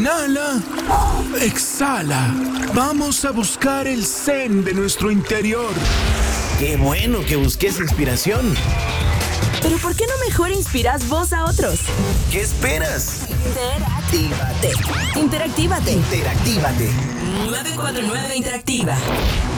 Inhala. Exhala. Vamos a buscar el zen de nuestro interior. ¡Qué bueno que busques inspiración! Pero ¿por qué no mejor inspiras vos a otros? ¿Qué esperas? Interactívate. 949 Interactiva.